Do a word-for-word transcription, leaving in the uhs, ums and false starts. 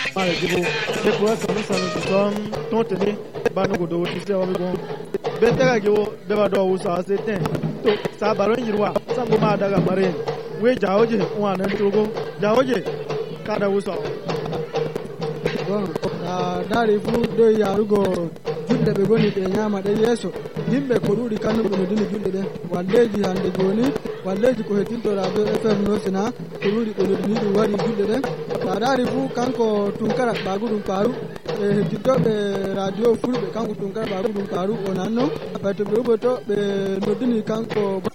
mare jibo de ko sanu sanu son tontene banu go do ti se o go be tega jibo be ba do usa se ten to sa baron yirwa sango ma daga mare we jawoje wa nan togo jawoje kada usa bon dari fu do yarugo julde be goni be nyama de yeso yimbe ko dudi kanu no dini julde de walleji hande goni walleji ko hetinto radio fm no sina ko dudi ko dini dum wari julde de dari fu kanko tunkara bagudum paru e hetinto be radio fulbe kanko tunkara bagudum paru onanno abato be boto be no dini kanko